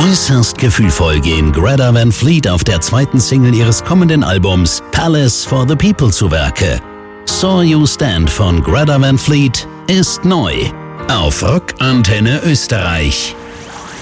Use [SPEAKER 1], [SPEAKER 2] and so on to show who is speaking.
[SPEAKER 1] Äußerst gefühlvoll gehen Greta Van Fleet auf der zweiten Single ihres kommenden Albums Palace for the People zu Werke. Saw You Stand von Greta Van Fleet ist neu auf Rock Antenne Österreich.